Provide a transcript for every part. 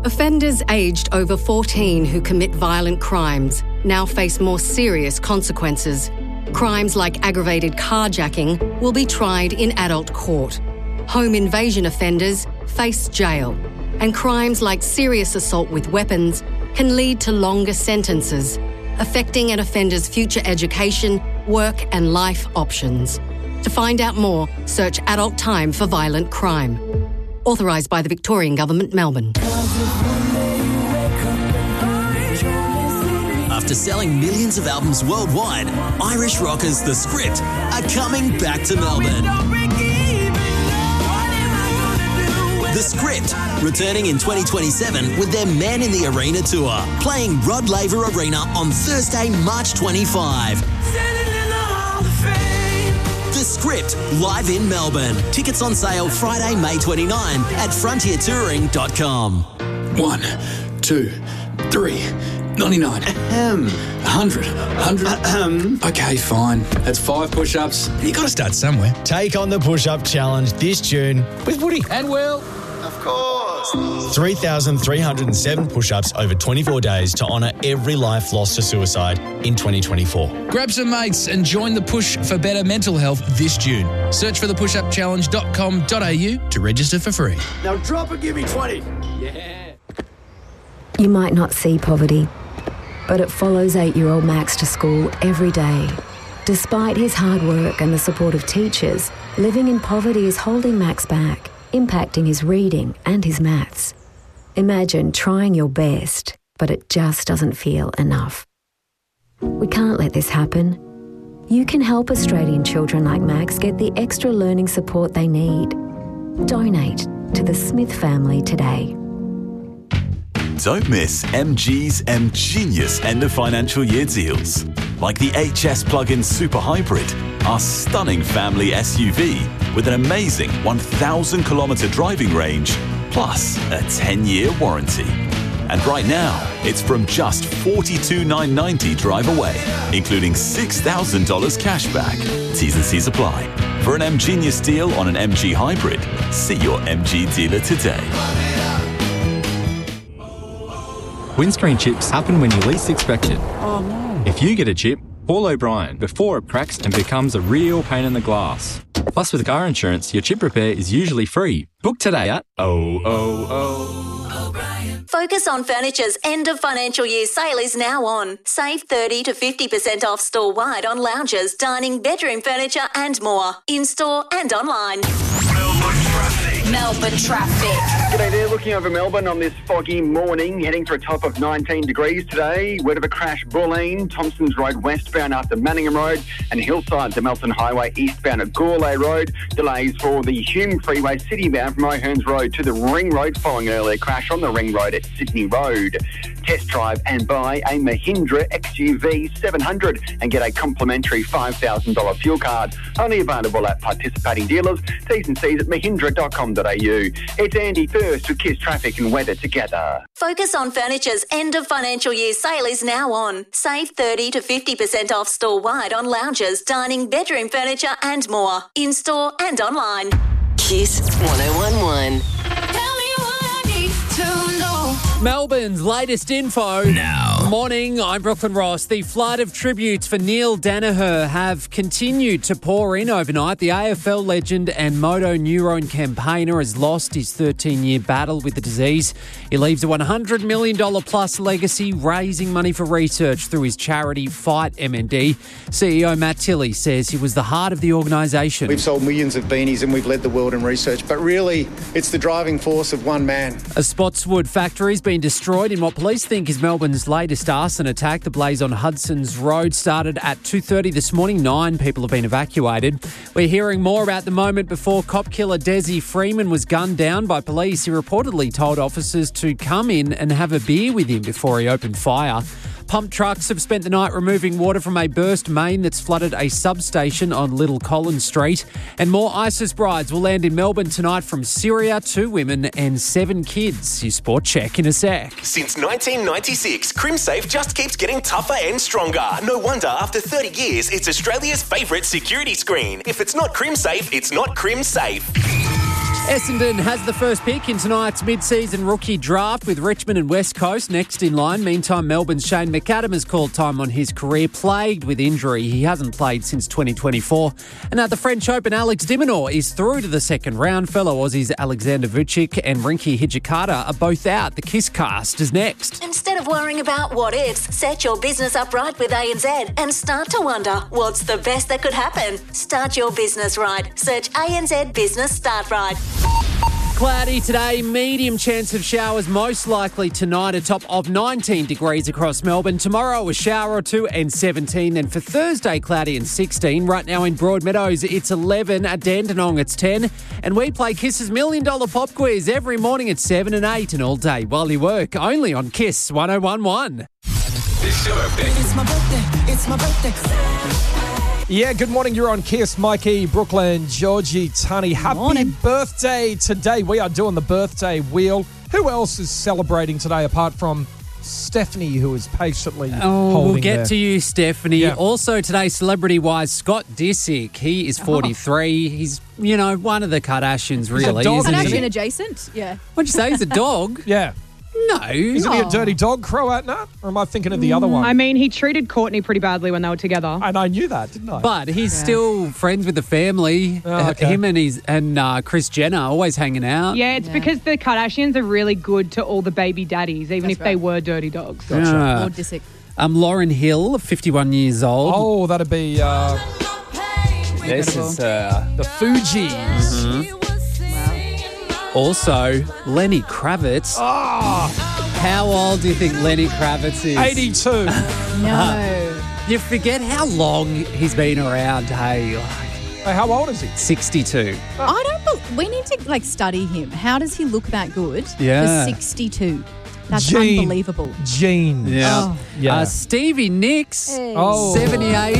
Offenders aged over 14 who commit violent crimes now face more serious consequences. Crimes like aggravated carjacking will be tried in adult court. Home invasion offenders face jail. And crimes like serious assault with weapons can lead to longer sentences, affecting an offender's future education, work and life options. To find out more, search Adult Time for Violent Crime. Authorised by the Victorian Government, Melbourne. After selling millions of albums worldwide, Irish rockers The Script are coming back to Melbourne. The Script, returning in 2027 with their Man in the Arena tour, playing Rod Laver Arena on Thursday, March 25. The Script, live in Melbourne. Tickets on sale Friday, May 29 at frontiertouring.com. 1, 2, 3, 99. 100. Okay, fine. That's 5 push-ups. You got to start somewhere. Take on the push-up challenge this June with Woody And Will. Of course. 3,307 push-ups over 24 days to honour every life lost to suicide in 2024. Grab some mates and join the push for better mental health this June. Search for thepushupchallenge.com.au to register for free. Now drop and give me 20. Yeah. You might not see poverty, but it follows 8-year-old Max to school every day. Despite his hard work and the support of teachers, living in poverty is holding Max back, impacting his reading and his maths. Imagine trying your best, but it just doesn't feel enough. We can't let this happen. You can help Australian children like Max get the extra learning support they need. Donate to the Smith family today. Don't miss MG's M-Genius end of financial year deals. Like the HS plug-in Super Hybrid, our stunning family SUV with an amazing 1,000-kilometre driving range, plus a 10-year warranty. And right now, it's from just $42,990 drive away, including $6,000 cash back. T's and C's apply. For an M-Genius deal on an MG Hybrid, see your MG dealer today. Windscreen chips happen when you least expect it. Oh no. If you get a chip, call O'Brien before it cracks and becomes a real pain in the glass. Plus, with car insurance, your chip repair is usually free. Book today at O'Brien. Focus on Furniture's end of financial year sale is now on. Save 30 to 50% off store-wide on lounges, dining, bedroom furniture and more. In-store and online. Melbourne traffic. G'day there, looking over Melbourne on this foggy morning, heading for a top of 19 degrees today. Word of a crash, Bulleen, Thompsons Road westbound after Manningham Road, and Hillside to Melton Highway eastbound at Gourlay Road. Delays for the Hume Freeway citybound from O'Hearns Road to the Ring Road following an earlier crash on the Ring Road at Sydney Road. Test drive and buy a Mahindra XUV 700 and get a complimentary $5,000 fuel card. Only available at participating dealers. T's and C's at mahindra.com.au. It's Andy First with Kiss Traffic and Weather together. Focus on Furniture's end of financial year sale is now on. Save 30 to 50% off store-wide on lounges, dining, bedroom furniture and more. In-store and online. Kiss 1011. Melbourne's latest info. Now. Morning, I'm Brooklyn Ross. The flood of tributes for Neil Danaher have continued to pour in overnight. The AFL legend and moto neurone campaigner has lost his 13-year battle with the disease. He leaves a $100 million plus legacy, raising money for research through his charity Fight MND. CEO Matt Tilley says he was the heart of the organisation. We've sold millions of beanies and we've led the world in research, but really it's the driving force of one man. A Spotswood factory's been destroyed in what police think is Melbourne's latest arson attack. The blaze on Hudson's Road started at 2:30 this morning. 9 people have been evacuated. We're hearing more about the moment before cop killer Desi Freeman was gunned down by police. He reportedly told officers to come in and have a beer with him before he opened fire. Pump trucks have spent the night removing water from a burst main that's flooded a substation on Little Collins Street. And more ISIS brides will land in Melbourne tonight from Syria, 2 women and 7 kids. Your sport check in a sec. Since 1996, CrimSafe just keeps getting tougher and stronger. No wonder after 30 years, it's Australia's favourite security screen. If it's not CrimSafe, it's not CrimSafe. Essendon has the first pick in tonight's mid-season rookie draft with Richmond and West Coast next in line. Meantime, Melbourne's Shane McAdam has called time on his career, plagued with injury. He hasn't played since 2024. And at the French Open, Alex de Minaur is through to the second round. Fellow Aussies Alexander Vucic and Rinky Hijikata are both out. The Kiss Cast is next. Instead of worrying about what ifs, set your business up right with ANZ and start to wonder what's the best that could happen. Start your business right. Search ANZ Business Start Right. Cloudy today, medium chance of showers, most likely tonight, a top of 19 degrees across Melbourne. Tomorrow, a shower or two and 17. Then for Thursday, cloudy and 16. Right now in Broadmeadows, it's 11. At Dandenong, it's 10. And we play Kiss's $1 Million Pop Quiz every morning at 7 and 8 and all day while you work, only on Kiss 101.1. It's your birthday. It's my birthday. It's my birthday. Yeah, good morning. You're on Kiss. Mikey, Brooklyn, Georgie, Tunny. Happy birthday today. We are doing the birthday wheel. Who else is celebrating today apart from Stephanie, who is patiently holding we'll get there? to you, Stephanie. Yeah. Also today, celebrity-wise, Scott Disick. He is 43. He's, one of the Kardashians, really. Kardashian adjacent, yeah. What'd you say? He's a dog? Yeah. No. Isn't he a dirty dog, Croatna? Or am I thinking of the other one? I mean, he treated Courtney pretty badly when they were together. And I knew that, didn't I? But he's still friends with the family. okay. Him and Kris Jenner always hanging out. Yeah, it's because the Kardashians are really good to all the baby daddies, even if they were dirty dogs. Gotcha. Lord Disick. Lauryn Hill, 51 years old. Oh, that'd be... this is the Fugees. Mm-hmm. Also, Lenny Kravitz. How old do you think Lenny Kravitz is? 82. No. You forget how long he's been around, hey? How old is he? 62. I don't. We need to study him. How does he look that good? Yeah. For 62. That's Gene. unbelievable. Gene. Yeah. Yeah. Stevie Nicks, Hey. 78,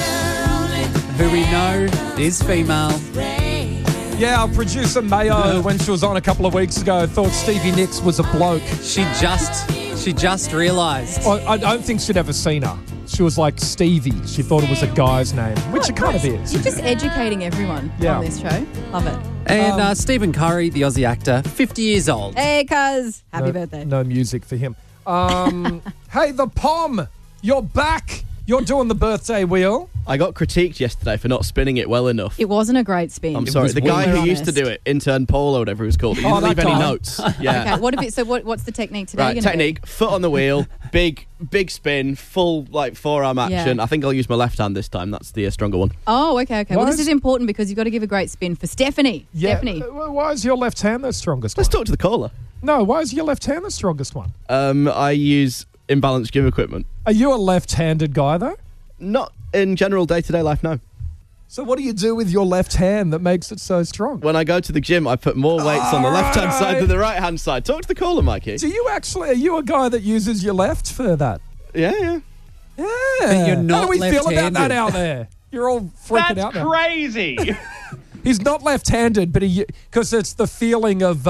who we know is female. Yeah, our producer Mayo, when she was on a couple of weeks ago, thought Stevie Nicks was a bloke. She just realised. I don't think she'd ever seen her. She was like Stevie. She thought it was a guy's name, which it kind of is. You're just educating everyone on this show. Love it. And Stephen Curry, the Aussie actor, 50 years old. Hey, cuz. Happy birthday. No music for him. Hey, the Pom, you're back. You're doing the birthday wheel. I got critiqued yesterday for not spinning it well enough. It wasn't a great spin. I'm sorry. The guy who used to do it, intern Paul or whatever he was called, he didn't leave any notes. Yeah. Okay. What's the technique today? Right, technique, foot on the wheel, big spin, full forearm action. Yeah. I think I'll use my left hand this time. That's the stronger one. Oh, okay. Well, this is important because you've got to give a great spin for Stephanie. Yeah. Stephanie. Why is your left hand the strongest Let's one? talk to the caller. No, why is your left hand the strongest one? I use imbalanced gym equipment. Are you a left-handed guy, though? Not in general day-to-day life, no. So what do you do with your left hand that makes it so strong? When I go to the gym, I put more weights on the left-hand side than the right-hand side. Talk to the caller, Mikey. Are you a guy that uses your left for that? Yeah. But you're not How do we feel about that left-handed. out there? You're all freaking out now. Crazy. He's not left-handed, but because it's the feeling of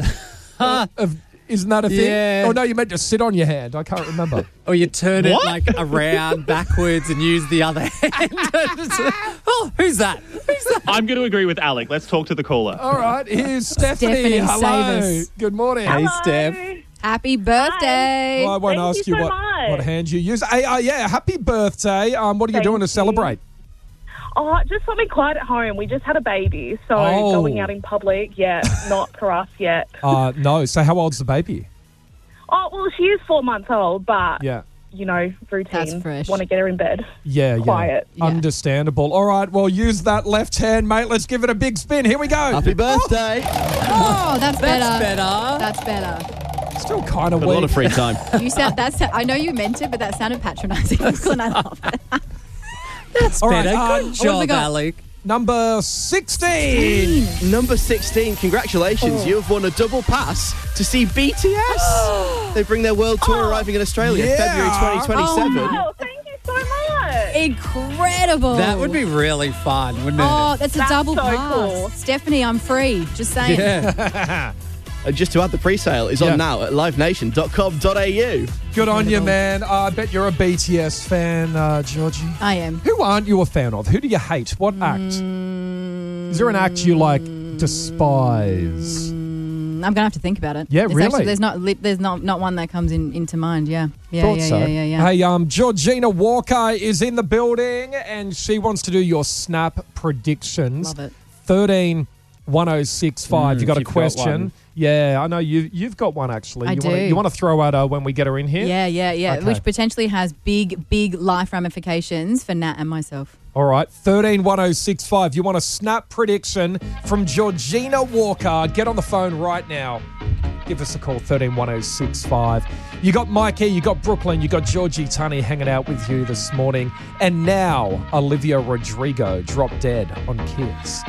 isn't that a thing? Yeah. Oh, no, you meant to sit on your hand. I can't remember. Or you turn What? it around backwards and use the other hand. Oh, who's that? I'm going to agree with Alec. Let's talk to the caller. All right, here's Stephanie. Stephanie, Hello. save us. Good morning. Hey, Steph. Happy birthday. Well, I won't ask you what hand you use. Hey, yeah, happy birthday. What are you doing to celebrate? Oh, just something quiet at home. We just had a baby, so going out in public, not for us yet. No. So how old's the baby? Oh, well, she is 4 months old, but, Yeah. routine. That's fresh. Want to get her in bed. Yeah, Quiet. yeah. Understandable. All right, well, use that left hand, mate. Let's give it a big spin. Here we go. Happy birthday. Oh, that's better. That's better. Still kind of Got a lot of free time. You sound. I know you meant it, but that sounded patronising. And I love it. That's All better. right, Good what job, have we got? Alec. Number 16. Number 16, congratulations. You have won a double pass to see BTS. They bring their world tour arriving in Australia February 2027. Oh, thank you so much. Incredible. That would be really fun, wouldn't it? Oh, that's a double so pass. cool. Stephanie, I'm free. Just saying. Yeah. And just to add, the pre-sale is on now at livenation.com.au. Good on you, man. I bet you're a BTS fan, Georgie. I am. Who aren't you a fan of? Who do you hate? What act? Is there an act you like despise? I'm going to have to think about it. Yeah, It's really? Actually, there's not one that comes into mind. Yeah. Thought so. Yeah. Hey, Georgina Walker is in the building and she wants to do your snap predictions. Love it. 131065. You got a you've got question? one. Yeah, I know you've got one actually. I You do. You want to throw out when we get her in here? Yeah. Okay. Which potentially has big life ramifications for Nat and myself. All right, 131065. You want a snap prediction from Georgina Walker? Get on the phone right now. Give us a call, 131065. You got Mikey, you got Brooklyn, you got Georgie Tunney hanging out with you this morning. And now, Olivia Rodrigo, Drop Dead on Kiss.